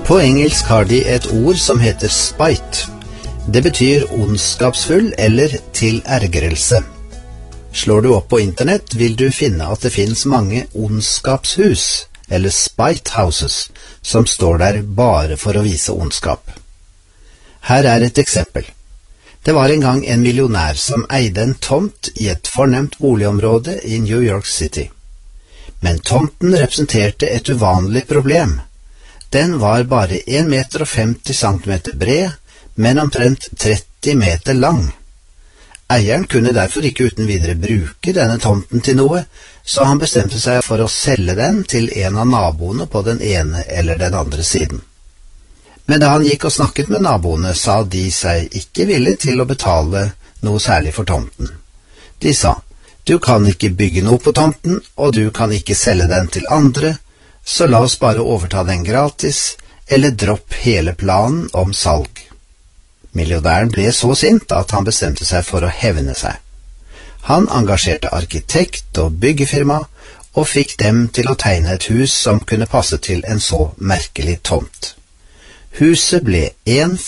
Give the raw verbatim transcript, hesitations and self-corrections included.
På engelsk har de et ord som heter spite. Det betyr ondskapsfull eller til ergrelse. Slår du opp på internett, vil du finne at det finnes mange ondskapshus, eller spite houses, som står der bare for å vise ondskap. Her er et eksempel. Det var en gang en millionær som eide en tomt i et fornemt boligområde i New York City. Men tomten representerte et uvanlig problem. Den var bare en meter og femti centimeter bred, men omtrent tretti meter lang. Eieren kunne derfor ikke uten videre bruke denne tomten til noe, så han bestemte seg for å selge den til en av naboene på den ene eller den andre siden. Men da han gikk og snakket med naboene, sa de seg ikke villig til å betale noe særlig for tomten. De sa, du kan ikke bygge noe på tomten, og du kan ikke selge den til andre, så la oss bare overta den gratis, eller dropp hele planen om salg. Millionæren ble så sint at han bestemte seg for å hevne seg. Han engasjerte arkitekt og byggefirma, og fikk dem til å tegne et hus som kunne passe til en så merkelig tomt. Huset ble en